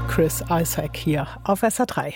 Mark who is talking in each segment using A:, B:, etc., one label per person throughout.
A: Chris Isaak hier auf SR3.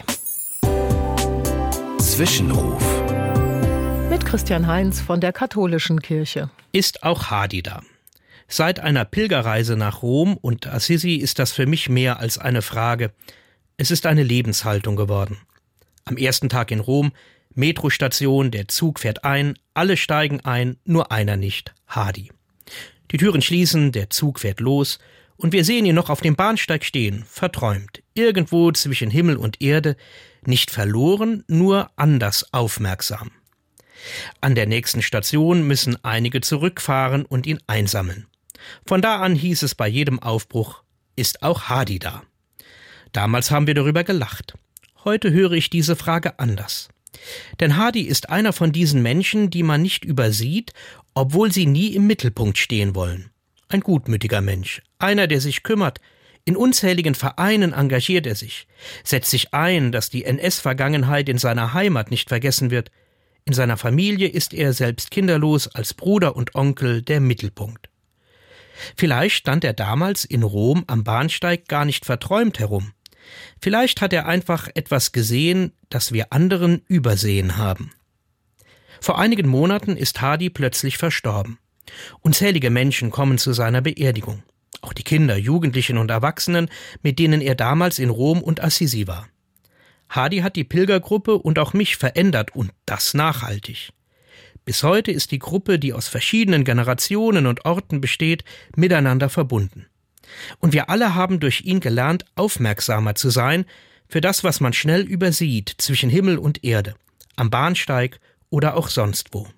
B: Zwischenruf.
A: Mit Christian Heinz von der Katholischen Kirche.
C: Ist auch Hadi da? Seit einer Pilgerreise nach Rom und Assisi ist das für mich mehr als eine Frage. Es ist eine Lebenshaltung geworden. Am ersten Tag in Rom, Metrostation, der Zug fährt ein, alle steigen ein, nur einer nicht, Hadi. Die Türen schließen, der Zug fährt los und wir sehen ihn noch auf dem Bahnsteig stehen, verträumt, irgendwo zwischen Himmel und Erde, nicht verloren, nur anders aufmerksam. An der nächsten Station müssen einige zurückfahren und ihn einsammeln. Von da an hieß es bei jedem Aufbruch, ist auch Hadi da? Damals haben wir darüber gelacht. Heute höre ich diese Frage anders. Denn Hadi ist einer von diesen Menschen, die man nicht übersieht, obwohl sie nie im Mittelpunkt stehen wollen. Ein gutmütiger Mensch, einer, der sich kümmert. In unzähligen Vereinen engagiert er sich, setzt sich ein, dass die NS-Vergangenheit in seiner Heimat nicht vergessen wird. In seiner Familie ist er selbst kinderlos, als Bruder und Onkel der Mittelpunkt. Vielleicht stand er damals in Rom am Bahnsteig gar nicht verträumt herum. Vielleicht hat er einfach etwas gesehen, das wir anderen übersehen haben. Vor einigen Monaten ist Hadi plötzlich verstorben. Unzählige Menschen kommen zu seiner Beerdigung. Auch die Kinder, Jugendlichen und Erwachsenen, mit denen er damals in Rom und Assisi war. Hadi hat die Pilgergruppe und auch mich verändert und das nachhaltig. Bis heute ist die Gruppe, die aus verschiedenen Generationen und Orten besteht, miteinander verbunden. Und wir alle haben durch ihn gelernt, aufmerksamer zu sein für das, was man schnell übersieht zwischen Himmel und Erde, am Bahnsteig oder auch sonst wo.